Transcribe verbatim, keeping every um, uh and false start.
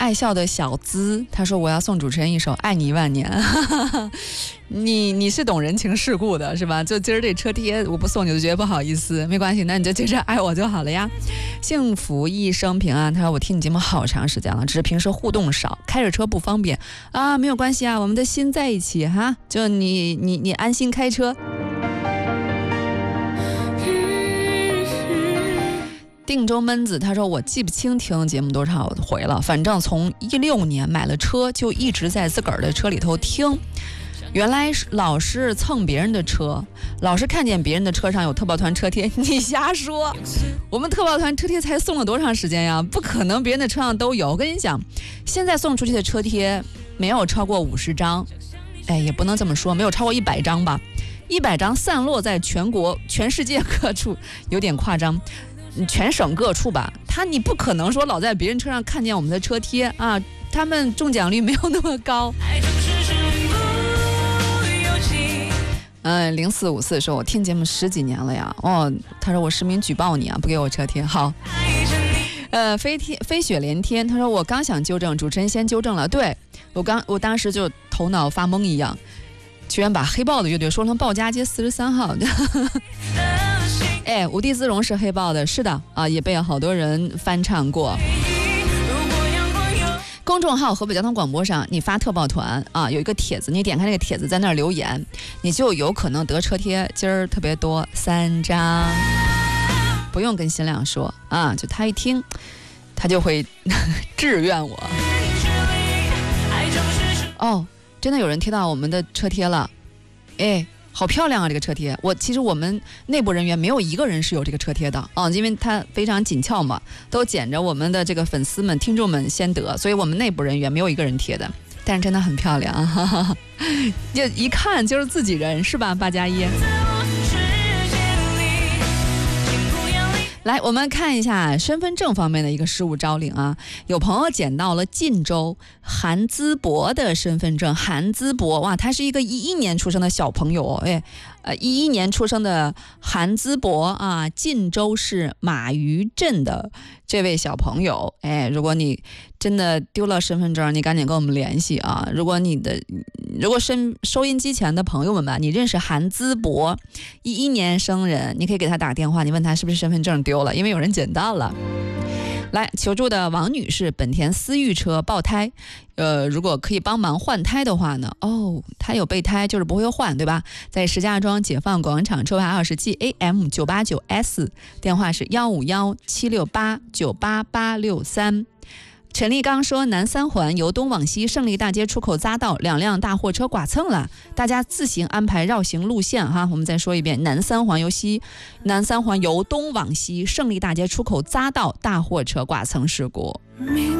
爱笑的小资，他说我要送主持人一首《爱你一万年》你你是懂人情世故的是吧？就今儿这车贴我不送你就觉得不好意思，没关系，那你就接着爱我就好了呀。幸福一生平安，他说我听你节目好长时间了，只是平时互动少，开着车不方便啊，没有关系啊，我们的心在一起哈，就你你你安心开车。定州闷子他说我记不清听节目多少回了，反正从一六年买了车就一直在自个儿的车里头听，原来是老是蹭别人的车，老是看见别人的车上有特报团车贴，你瞎说，我们特报团车贴才送了多长时间呀？不可能别人的车上都有。我跟你讲，现在送出去的车贴没有超过五十张，哎，也不能这么说，没有超过一百张吧，一百张散落在全国全世界各处，有点夸张，全省各处吧，他你不可能说老在别人车上看见我们的车贴啊，他们中奖率没有那么高。嗯，零四五四说我听节目十几年了呀，哦，他说我实名举报你啊，不给我车贴。好，呃，飞天飞雪连天，他说我刚想纠正，主持人先纠正了，对我刚我当时就头脑发懵一样，居然把黑豹的乐队说成鲍家街四十三号。哎，无地自容是黑豹的，是的啊，也被好多人翻唱过。公众号河北交通广播上，你发特报团啊，有一个帖子，你点开那个帖子，在那儿留言，你就有可能得车贴，今儿特别多，三张，不用跟新亮说啊，就他一听，他就会志愿我。哦，真的有人贴到我们的车贴了，哎。好漂亮啊！这个车贴，我其实我们内部人员没有一个人是有这个车贴的啊，因为它非常紧俏嘛，都捡着我们的这个粉丝们、听众们先得，所以我们内部人员没有一个人贴的，但是真的很漂亮啊，就一看就是自己人，是吧？八加一。来，我们看一下身份证方面的一个失物招领啊。有朋友捡到了晋州韩淄博的身份证，韩淄博，哇，他是一个一一年出生的小朋友，哎，呃，一一年出生的韩淄博啊，晋州市马鱼镇的这位小朋友，哎，如果你真的丢了身份证，你赶紧跟我们联系啊！如果你的，如果身收音机前的朋友们吧，你认识韩淄博，一一年生人，你可以给他打电话，你问他是不是身份证丢了，因为有人捡到了。来求助的王女士，本田思域车爆胎，呃，如果可以帮忙换胎的话呢？哦，她有备胎，就是不会换，对吧？在石家庄解放广场车牌二十 G A M 九八九 S， 电话是幺五幺七六八九八八六三。陈立刚说，南三环由东往西胜利大街出口匝道两辆大货车剐蹭了，大家自行安排绕行路线哈。我们再说一遍，南三环由西，南三环由东往西胜利大街出口匝道大货车剐蹭事故。